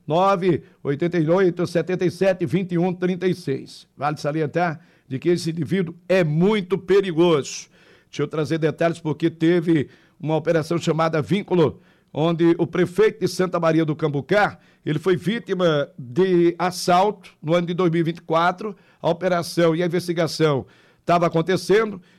988-77-2136. Vale salientar de que esse indivíduo é muito perigoso. Deixa eu trazer detalhes porque teve uma operação chamada Vínculo, onde o prefeito de Santa Maria do Cambucá, ele foi vítima de assalto no ano de 2024. A operação e a investigação estava acontecendo